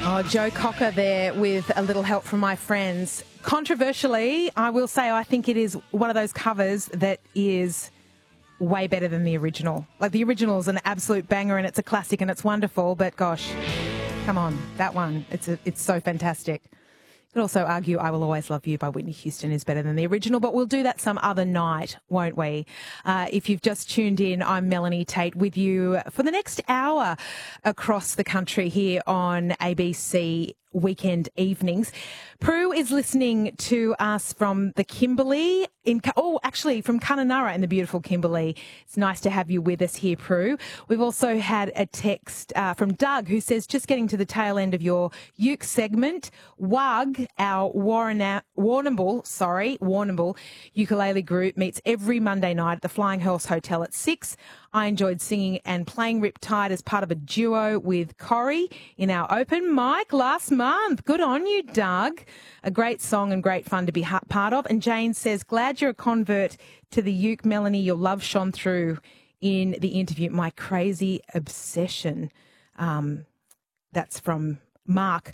Oh, Joe Cocker there with A Little Help from My Friends. Controversially, I will say I think it is one of those covers that is way better than the original. Like, the original is an absolute banger and it's a classic and it's wonderful, but gosh, come on, that one, it's so fantastic. You could also argue I Will Always Love You by Whitney Houston is better than the original, but we'll do that some other night, won't we? If you've just tuned in, I'm Melanie Tate with you for the next hour across the country here on ABC Weekend Evenings. Prue is listening to us from the Kimberley, from Kununurra in the beautiful Kimberley. It's nice to have you with us here, Prue. We've also had a text from Doug who says, just getting to the tail end of your uke segment, WUG, our Warrnambool ukulele group, meets every Monday night at the Flying Horse Hotel at 6. I enjoyed singing and playing Riptide as part of a duo with Corrie in our open mic last month. Good on you, Doug. A great song and great fun to be part of. And Jane says, glad you're a convert to the uke, Melanie. Your love shone through in the interview. My crazy obsession. That's from Mark.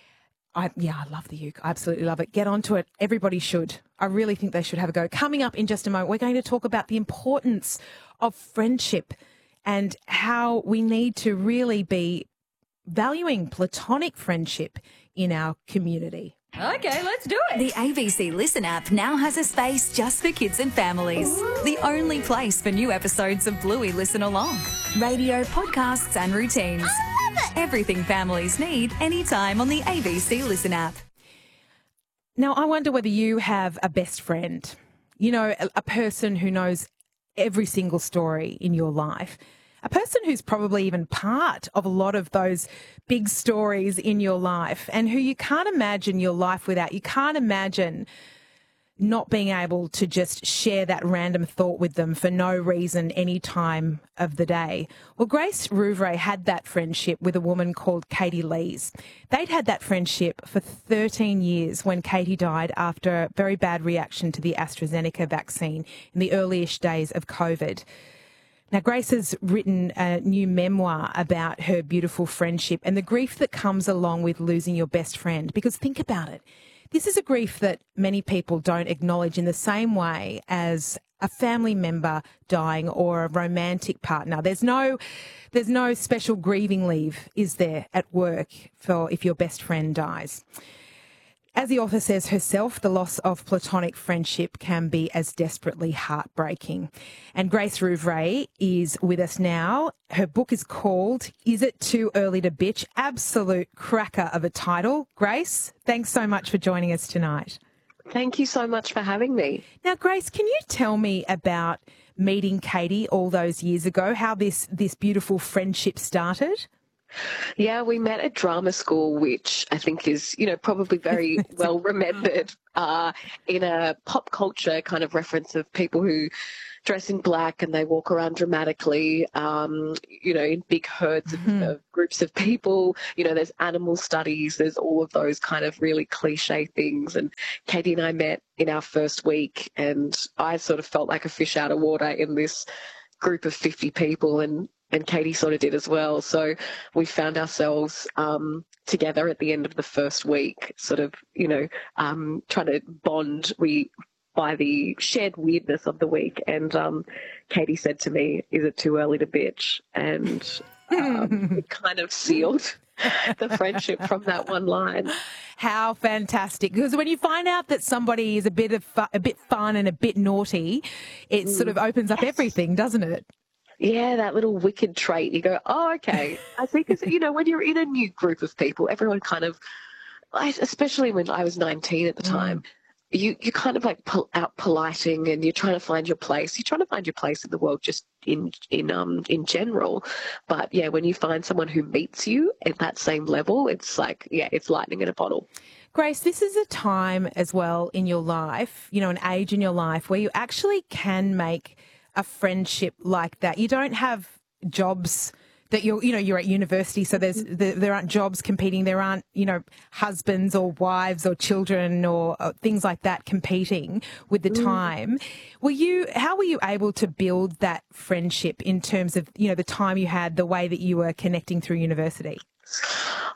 I love the uke. I absolutely love it. Get onto it. Everybody should. I really think they should have a go. Coming up in just a moment, we're going to talk about the importance of friendship and how we need to really be valuing platonic friendship in our community. Okay, let's do it. The ABC Listen app now has a space just for kids and families. The only place for new episodes of Bluey Listen Along. Radio, podcasts and routines. I love it. Everything families need anytime on the ABC Listen app. Now, I wonder whether you have a best friend, you know, a person who knows every single story in your life, a person who's probably even part of a lot of those big stories in your life and who you can't imagine your life without. You can't imagine not being able to just share that random thought with them for no reason any time of the day. Well, Grace Rouvray had that friendship with a woman called Katie Lees. They'd had that friendship for 13 years when Katie died after a very bad reaction to the AstraZeneca vaccine in the earliest days of COVID. Now, Grace has written a new memoir about her beautiful friendship and the grief that comes along with losing your best friend. Because think about it. This is a grief that many people don't acknowledge in the same way as a family member dying or a romantic partner. There's no special grieving leave, is there, at work for if your best friend dies. As the author says herself, the loss of platonic friendship can be as desperately heartbreaking. And Grace Rouvray is with us now. Her book is called Is It Too Early to Bitch? Absolute cracker of a title. Grace, thanks so much for joining us tonight. Thank you so much for having me. Now, Grace, can you tell me about meeting Katie all those years ago, how this beautiful friendship started? Yeah, we met at drama school, which I think is, probably very well remembered in a pop culture kind of reference of people who dress in black and they walk around dramatically, in big herds of groups of people. There's animal studies, there's all of those kind of really cliche things. And Katie and I met in our first week and I sort of felt like a fish out of water in this group of 50 people and Katie sort of did as well. So we found ourselves together at the end of the first week, sort of, trying to bond by the shared weirdness of the week. And Katie said to me, is it too early to bitch? And it kind of sealed the friendship from that one line. How fantastic. Because when you find out that somebody is a bit fun and a bit naughty, it sort of opens up everything, doesn't it? Yeah, that little wicked trait. You go, oh, okay. I think, when you're in a new group of people, everyone kind of, especially when I was 19 at the time, you kind of like out politing and you're trying to find your place. You're trying to find your place in the world just in general. But, yeah, when you find someone who meets you at that same level, it's like, yeah, it's lightning in a bottle. Grace, this is a time as well in your life, an age in your life where you actually can make a friendship like that. You don't have jobs that you're at university, so there aren't jobs competing. There aren't, husbands or wives or children or things like that competing with the time. How were you able to build that friendship in terms of, the time you had, the way that you were connecting through university?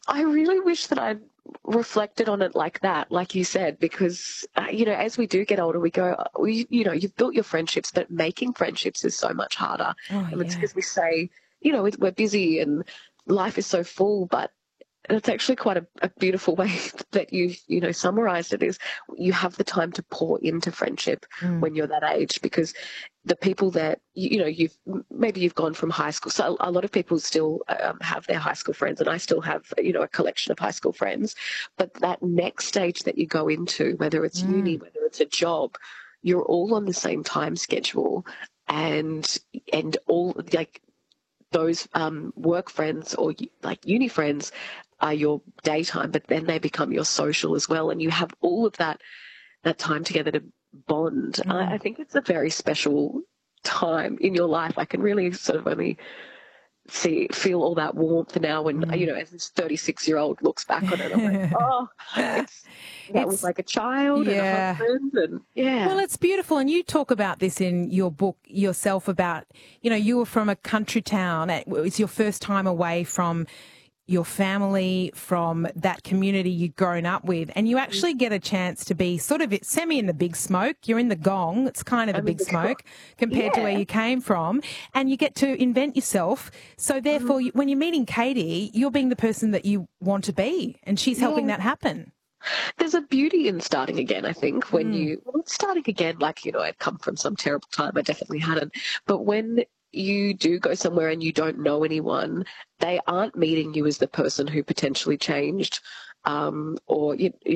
I really wish that I'd reflected on it like that, like you said, because, as we do get older, we go, you've built your friendships, but making friendships is so much harder. Oh, And it's yeah. because we say, we're busy and life is so full, but it's actually quite a beautiful way that you've, summarized it, is you have the time to pour into friendship when you're that age, because the people that, you've gone from high school. So a lot of people still have their high school friends, and I still have, a collection of high school friends. But that next stage that you go into, whether it's uni, whether it's a job, you're all on the same time schedule, and all like those work friends or like uni friends are your daytime, but then they become your social as well, and you have all of that time together to bond. I think it's a very special time in your life. I can really sort of only feel all that warmth now when, as this 36-year-old looks back on it, I'm like, oh, that was like a child and a husband. And Well, it's beautiful. And you talk about this in your book yourself about, you were from a country town. It was your first time away from your family, from that community you'd grown up with, and you actually get a chance to be sort of semi in the big smoke. You're in the gong. It's kind of the big smoke compared to where you came from, and you get to invent yourself. So therefore, when you're meeting Katie, you're being the person that you want to be, and she's helping that happen. There's a beauty in starting again, I think, when starting again, like, I'd come from some terrible time. I definitely hadn't. But when you do go somewhere and you don't know anyone, they aren't meeting you as the person who potentially changed, or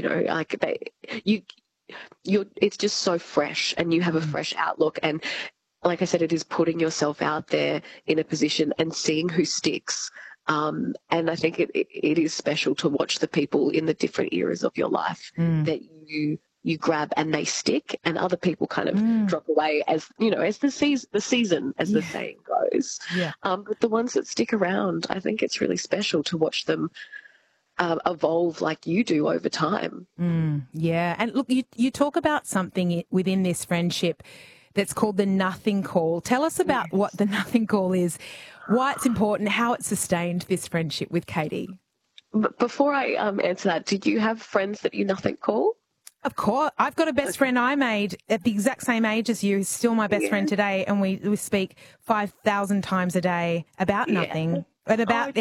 it's just so fresh, and you have a fresh outlook. And like I said, it is putting yourself out there in a position and seeing who sticks. And I think it is special to watch the people in the different eras of your life that you grab and they stick, and other people kind of drop away as, as the season, as the saying goes. Yeah. But the ones that stick around, I think it's really special to watch them evolve like you do over time. Yeah. And look, you talk about something within this friendship that's called the nothing call. Tell us about what the nothing call is, why it's important, how it sustained this friendship with Katie. But before I answer that, did you have friends that you nothing call? Of course. I've got a best friend I made at the exact same age as you, who's still my best friend today, and we speak 5,000 times a day about nothing. But about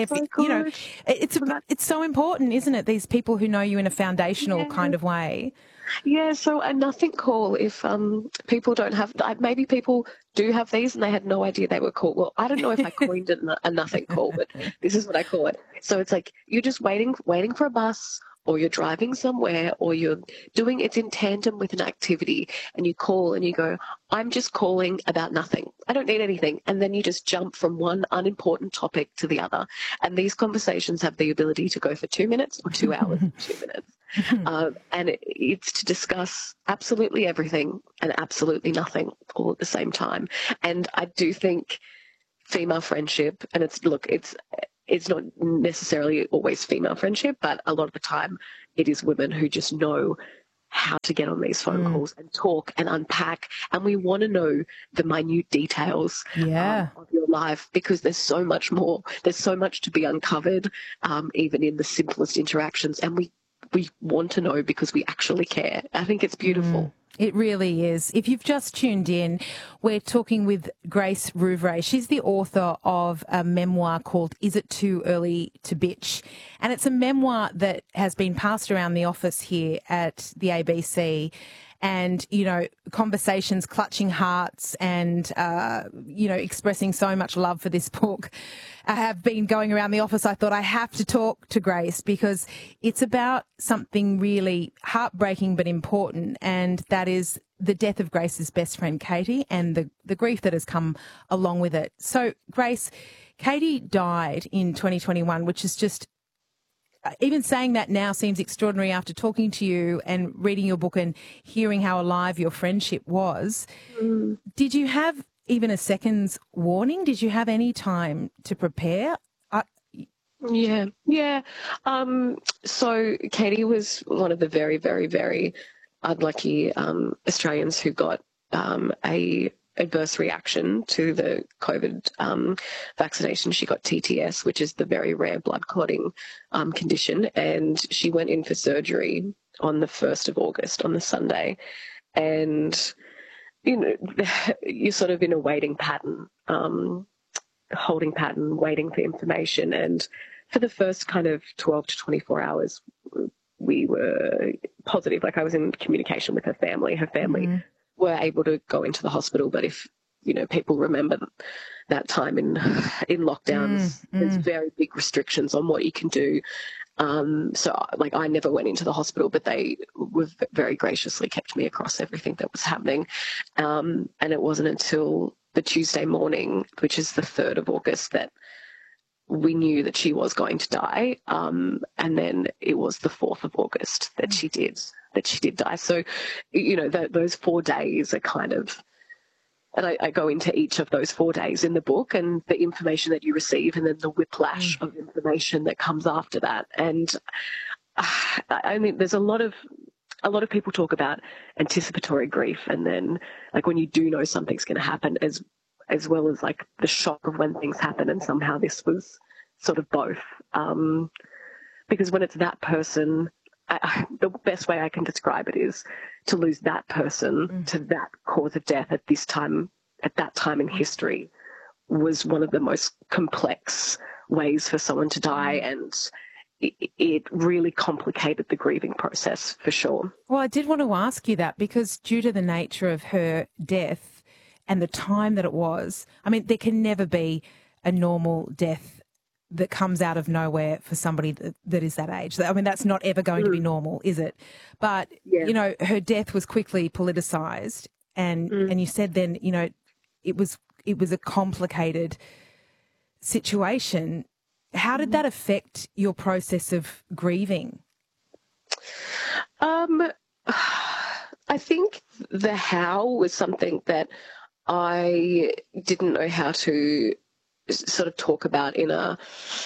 it's so important, isn't it? These people who know you in a foundational kind of way. Yeah, so a nothing call, if people don't have, maybe people do have these and they had no idea they were called. Well, I don't know if I coined it a nothing call, but this is what I call it. So it's like you're just waiting for a bus, or you're driving somewhere, or you're doing, it's in tandem with an activity, and you call and you go, I'm just calling about nothing. I don't need anything. And then you just jump from one unimportant topic to the other. And these conversations have the ability to go for 2 minutes or 2 hours and 2 minutes. And it's to discuss absolutely everything and absolutely nothing all at the same time. And I do think female friendship, and it's not necessarily always female friendship, but a lot of the time it is women who just know how to get on these phone calls and talk and unpack. And we want to know the minute details of your life, because there's so much more. There's so much to be uncovered, even in the simplest interactions. And we want to know because we actually care. I think it's beautiful. It really is. If you've just tuned in, we're talking with Grace Rouvray. She's the author of a memoir called Is It Too Early to Bitch? And it's a memoir that has been passed around the office here at the ABC. And, conversations, clutching hearts and, expressing so much love for this book have been going around the office. I thought I have to talk to Grace because it's about something really heartbreaking but important, and that is the death of Grace's best friend, Katie, and the grief that has come along with it. So, Grace, Katie died in 2021, which is just, even saying that now seems extraordinary after talking to you and reading your book and hearing how alive your friendship was. Did you have even a second's warning? Did you have any time to prepare? Yeah. So Katie was one of the very, very, very unlucky Australians who got a adverse reaction to the COVID vaccination. She got TTS, which is the very rare blood clotting condition, and she went in for surgery on the 1st of August, on the Sunday. And, you know, you're sort of in a waiting pattern, holding pattern, waiting for information. And for the first kind of 12 to 24 hours, we were positive. Like, I was in communication with her family. Her family were able to go into the hospital, but if, you know, people remember that time in lockdowns, there's very big restrictions on what you can do. So, like, I never went into the hospital, but they were very graciously kept me across everything that was happening. And it wasn't until the Tuesday morning, which is the 3rd of August, that we knew that she was going to die. And then it was the 4th of August that she did die. So, you know, those 4 days are kind of, and I go into each of those 4 days in the book, and the information that you receive, and then the whiplash of information that comes after that. And I mean, there's a lot of people talk about anticipatory grief, and then, like, when you do know something's going to happen, as well as, like, the shock of when things happen. And somehow this was sort of both, because when it's that person, the best way I can describe it is to lose that person to that cause of death at that time in history was one of the most complex ways for someone to die, and it really complicated the grieving process, for sure. Well, I did want to ask you that, because due to the nature of her death and the time that it was, I mean, there can never be a normal death that comes out of nowhere for somebody that is that age. I mean, that's not ever going to be normal, is it? But, you know, her death was quickly politicised, and you said then, you know, it was a complicated situation. How did that affect your process of grieving? I think the how was something that I didn't know how to sort of talk about in a.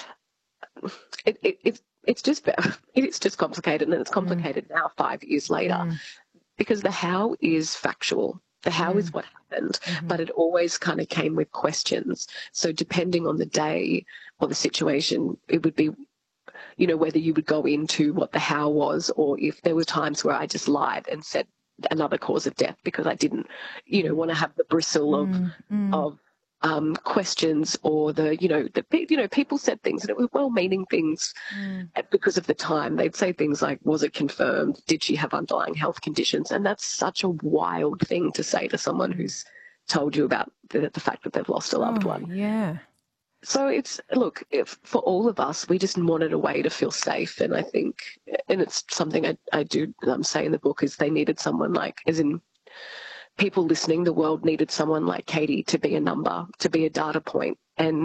It's just complicated, and it's complicated now 5 years later, because the how is factual. The how is what happened, but it always kind of came with questions. So depending on the day or the situation, it would be, you know, whether you would go into what the how was, or if there were times where I just lied and said another cause of death because I didn't, you know, want to have the bristle of questions, or people said things, and it was well-meaning things because of the time. They'd say things like, was it confirmed? Did she have underlying health conditions? And that's such a wild thing to say to someone who's told you about the fact that they've lost a loved one. Yeah. So for all of us, we just wanted a way to feel safe. And I think, and it's something I do say in the book, is they needed someone like, as in people listening, the world needed someone like Katie to be a number, to be a data point.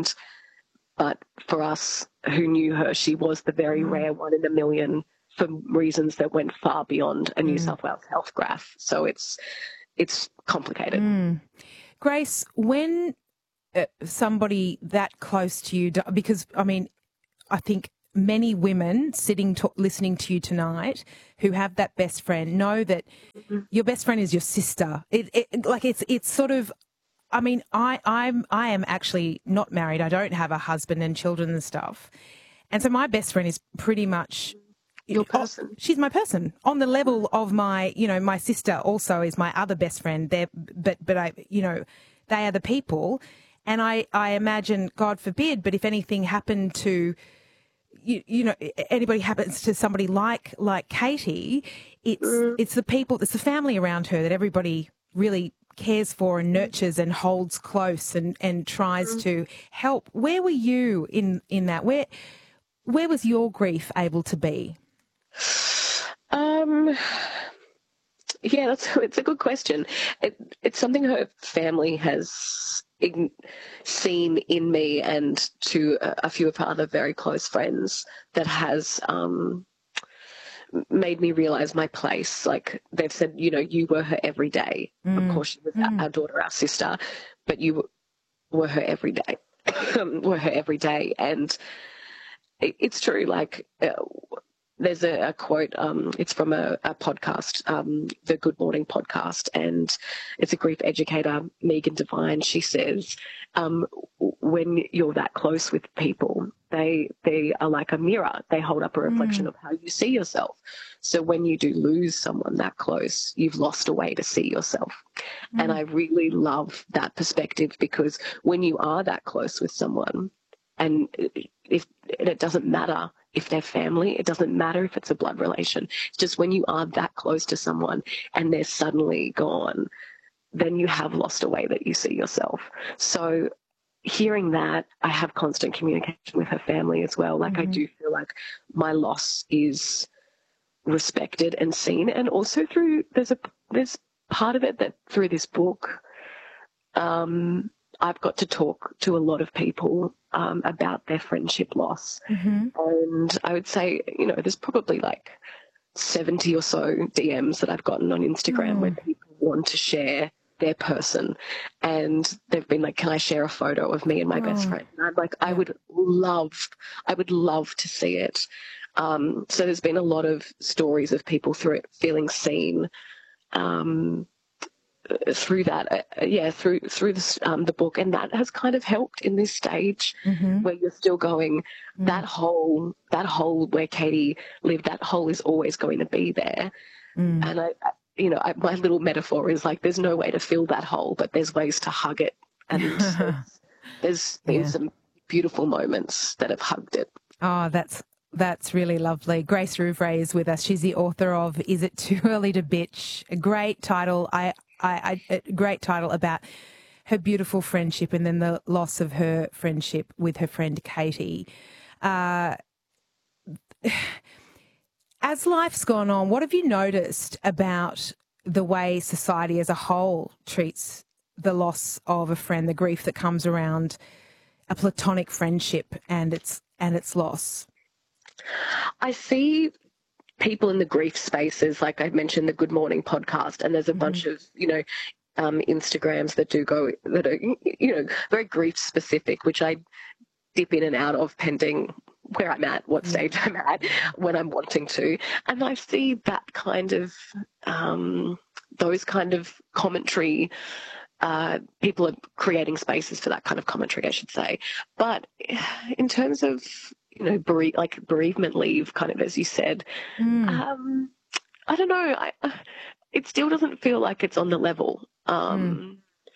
But for us who knew her, she was the very rare one in a million, for reasons that went far beyond a New South Wales health graph. So it's complicated. Grace, when somebody that close to you, because, I mean, I think many women listening to you tonight who have that best friend know that your best friend is your sister. It's sort of, I mean, I am actually not married. I don't have a husband and children and stuff. And so my best friend is pretty much your person. She's my person on the level of my, you know, my sister also is my other best friend there, but I, you know, they are the people. And I imagine, God forbid, but if anything happened to, you know, anybody happens to somebody like Katie, it's the people, it's the family around her that everybody really cares for and nurtures and holds close and tries to help. Where were you in that? Where was your grief able to be? Yeah, it's a good question. It's something her family has seen in me and to a few of her other very close friends, that has made me realize my place. Like, they've said, you know, you were her every day. Of course, she was our daughter, our sister, but you were her every day. And it's true, like, there's a quote, it's from a podcast, the Good Morning podcast, and it's a grief educator, Megan Devine. She says, when you're that close with people, they are like a mirror. They hold up a reflection of how you see yourself. So when you do lose someone that close, you've lost a way to see yourself. And I really love that perspective, because when you are that close with someone, and it doesn't matter if they're family, it doesn't matter if it's a blood relation. It's just when you are that close to someone and they're suddenly gone, then you have lost a way that you see yourself. So hearing that, I have constant communication with her family as well. Like I do feel like my loss is respected and seen, and also there's part of it that through this book, I've got to talk to a lot of people about their friendship loss. And I would say, there's probably like 70 or so DMs that I've gotten on Instagram where people want to share their person, and they've been like, can I share a photo of me and my best friend? And I'm like, I would love to see it. So there's been a lot of stories of people feeling seen through that, through this, the book, and that has kind of helped in this stage where you're still going, that hole where Katie lived, that hole is always going to be there. And my little metaphor is like, there's no way to fill that hole, but there's ways to hug it. And there's been some beautiful moments that have hugged it. Oh, that's really lovely. Grace Rouvray is with us. She's the author of Is It Too Early to Bitch? A great title. A great title about her beautiful friendship and then the loss of her friendship with her friend Katie. As life's gone on, what have you noticed about the way society as a whole treats the loss of a friend, the grief that comes around a platonic friendship and its loss? I see people in the grief spaces, like I mentioned, the Good Morning podcast, and there's a bunch of, Instagrams that are, very grief specific, which I dip in and out of pending where I'm at, what stage I'm at, when I'm wanting to. And I see that kind of, those kind of commentary, people are creating spaces for that kind of commentary, I should say. But in terms of, bereavement leave, kind of as you said, I don't know. It still doesn't feel like it's on the level. And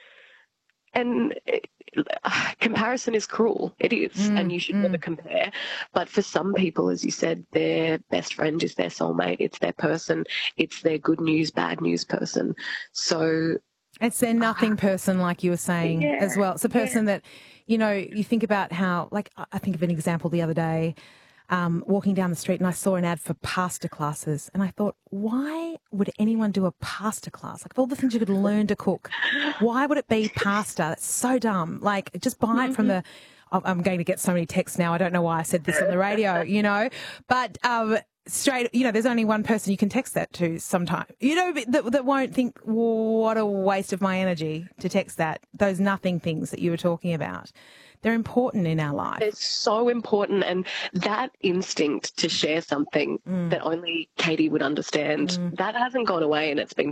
comparison is cruel. It is, and you should never compare. But for some people, as you said, their best friend is their soulmate. It's their person. It's their good news, bad news person. So it's their nothing person, like you were saying as well. It's a person that, you think about how, like, I think of an example the other day, walking down the street and I saw an ad for pasta classes, and I thought, why would anyone do a pasta class? Like, of all the things you could learn to cook, why would it be pasta? That's so dumb. Like, just buy it from the... I'm going to get so many texts now. I don't know why I said this on the radio, but straight, there's only one person you can text that to sometime, that won't think, what a waste of my energy to text that. Those nothing things that you were talking about, they're important in our life. It's so important. And that instinct to share something that only Katie would understand, that hasn't gone away, and it's been